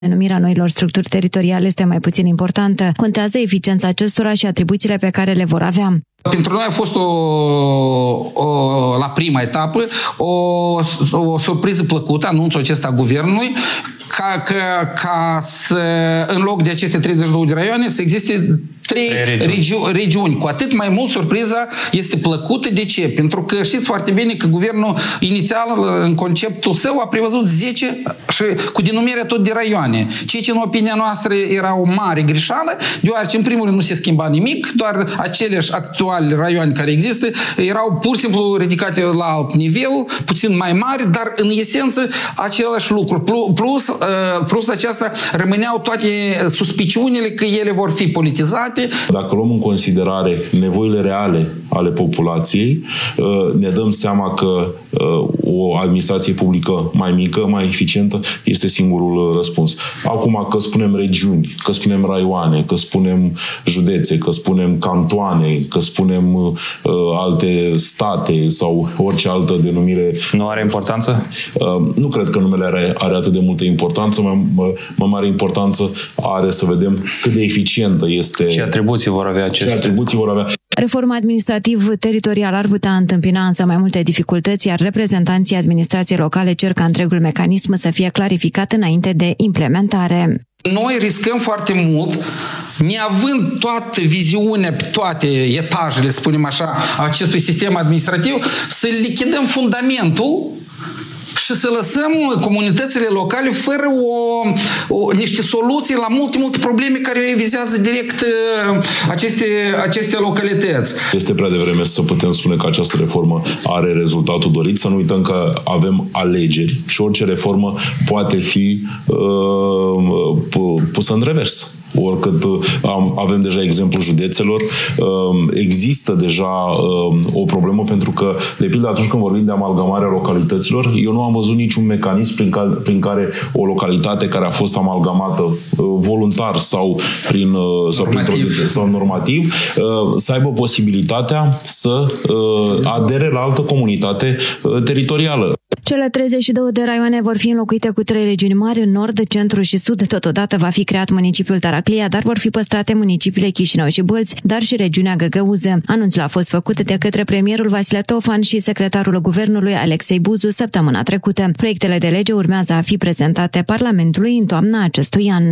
Denumirea noilor structuri teritoriale este mai puțin importantă. Contează eficiența acestora și atribuțiile pe care le vor avea. Pentru noi a fost la prima etapă o surpriză plăcută, anunțul acesta a guvernului, ca să, în loc de aceste 32 de raioane, să existe 3 regiuni. Cu atât mai mult surpriza este plăcută. De ce? Pentru că știți foarte bine că guvernul inițial, în conceptul său, a prevăzut 10 și cu denumirea tot de raioane. Ceea ce, în opinia noastră, era o mare greșeală, deoarece, în primul rând, nu se schimba nimic, doar aceleași actuale raioane care există erau pur și simplu ridicate la alt nivel, puțin mai mari, dar, în esență, același lucru. Plus aceasta rămâneau toate suspiciunile că ele vor fi politizate. Dacă luăm în considerare nevoile reale ale populației, ne dăm seama că o administrație publică mai mică, mai eficientă, este singurul răspuns. Acum, că spunem regiuni, că spunem raioane, că spunem județe, că spunem cantoane, că spunem alte state sau orice altă denumire... Nu are importanță? Nu cred că numele are atât de multă importanță. Mai mare importanță are să vedem cât de eficientă este... Ce atribuții vor avea acestea? Reforma administrativ-teritorială ar putea întâmpina însă mai multe dificultăți, iar reprezentanții administrației locale cer ca întregul mecanism să fie clarificat înainte de implementare. Noi riscăm foarte mult, neavând toată viziunea pe toate etajele, să spunem așa, acestui sistem administrativ, să lichidăm fundamentul și să lăsăm comunitățile locale fără niște soluții la multe probleme care vizează direct aceste localități. Este prea devreme să putem spune că această reformă are rezultatul dorit. Să nu uităm că avem alegeri și orice reformă poate fi pusă în revers. Oricât avem deja exemplul județelor, există deja o problemă pentru că, de pildă, atunci când vorbim de amalgamarea localităților, eu nu am văzut niciun mecanism prin care o localitate care a fost amalgamată voluntar sau prin normativ să aibă posibilitatea să adere la altă comunitate teritorială. Cele 32 de raioane vor fi înlocuite cu 3 regiuni mari, în nord, centru și sud. Totodată va fi creat municipiul Taraclia, dar vor fi păstrate municipiile Chișinău și Bălți, dar și regiunea Găgăuză. Anunțul a fost făcut de către premierul Vasile Tofan și secretarul guvernului Alexei Buzu săptămâna trecută. Proiectele de lege urmează a fi prezentate Parlamentului în toamna acestui an.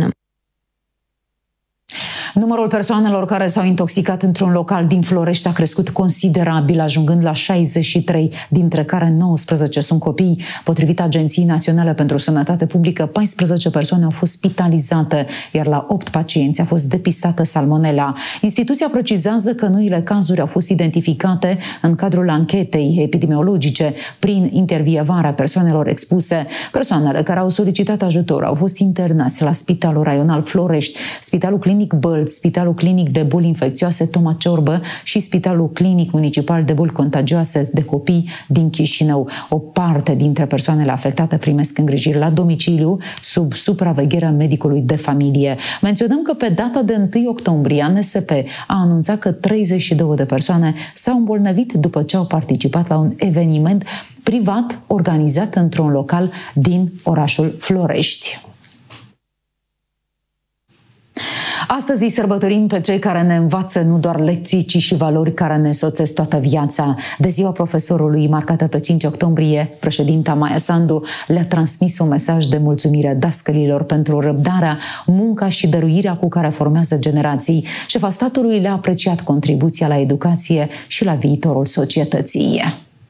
Numărul persoanelor care s-au intoxicat într-un local din Florești a crescut considerabil, ajungând la 63, dintre care 19 sunt copii. Potrivit Agenției Naționale pentru Sănătate Publică, 14 persoane au fost spitalizate, iar la 8 pacienți a fost depistată salmonella. Instituția precizează că noile cazuri au fost identificate în cadrul anchetei epidemiologice prin intervievarea persoanelor expuse. Persoanele care au solicitat ajutor au fost internați la Spitalul Raional Florești, Spitalul Clinic Bălți, Spitalul Clinic de Boli Infecțioase Toma Ciorbă și Spitalul Clinic Municipal de Boli Contagioase de Copii din Chișinău. O parte dintre persoanele afectate primesc îngrijiri la domiciliu sub supravegherea medicului de familie. Menționăm că pe data de 1 octombrie ANSP a anunțat că 32 de persoane s-au îmbolnăvit după ce au participat la un eveniment privat organizat într-un local din orașul Florești. Astăzi îi sărbătorim pe cei care ne învață nu doar lecții, ci și valori care ne însoțesc toată viața. De ziua profesorului, marcată pe 5 octombrie, președinta Maia Sandu le-a transmis un mesaj de mulțumire dascălilor pentru răbdarea, munca și dăruirea cu care formează generații. Șefa statului le-a apreciat contribuția la educație și la viitorul societății.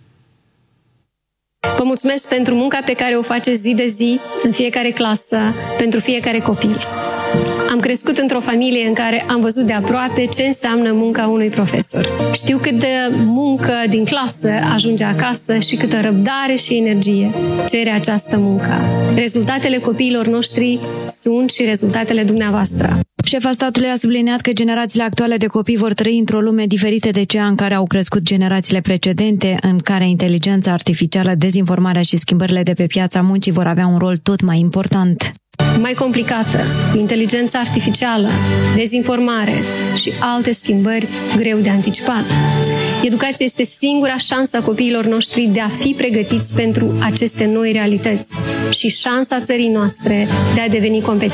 Vă mulțumesc pentru munca pe care o faceți zi de zi, în fiecare clasă, pentru fiecare copil. Am crescut într-o familie în care am văzut de aproape ce înseamnă munca unui profesor. Știu cât de muncă din clasă ajunge acasă și câtă răbdare și energie cere această muncă. Rezultatele copiilor noștri sunt și rezultatele dumneavoastră. Șefa statului a subliniat că generațiile actuale de copii vor trăi într-o lume diferită de cea în care au crescut generațiile precedente, în care inteligența artificială, dezinformarea și schimbările de pe piața muncii vor avea un rol tot mai important. Mai complicată, cu inteligența artificială, dezinformare și alte schimbări greu de anticipat. Educația este singura șansă a copiilor noștri de a fi pregătiți pentru aceste noi realități și șansa țării noastre de a deveni competitive.